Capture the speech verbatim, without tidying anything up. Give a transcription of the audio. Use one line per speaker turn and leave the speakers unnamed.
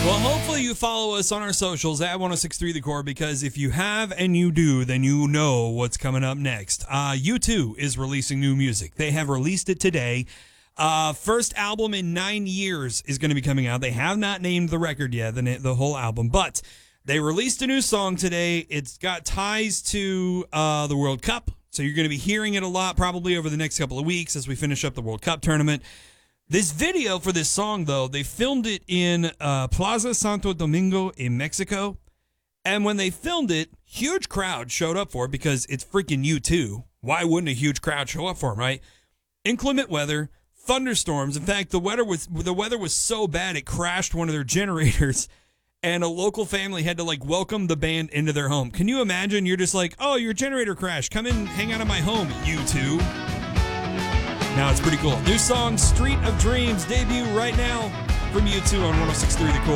Well, hopefully you follow us on our socials at ten sixty-three The Core, because if you have and you do, then you know what's coming up next. Uh, U two is releasing new music. They have released it today. Uh, first album in nine years is going to be coming out. They have not named the record yet, the, the whole album, but they released a new song today. It's got ties to uh, the World Cup, so you're going to be hearing it a lot probably over the next couple of weeks as we finish up the World Cup tournament. This video for this song, though, they filmed it in uh, Plaza Santo Domingo in Mexico. And when they filmed it, huge crowd showed up for it because it's freaking U two. Why wouldn't a huge crowd show up for them, right? Inclement weather, thunderstorms. In fact, the weather was the weather was so bad it crashed one of their generators, and a local family had to like welcome the band into their home. Can you imagine? You're just like, oh, your generator crashed. Come in, hang out at my home, U two. Now it's pretty cool. New song, Street of Dreams, debut right now from U two on ten sixty-three The Core.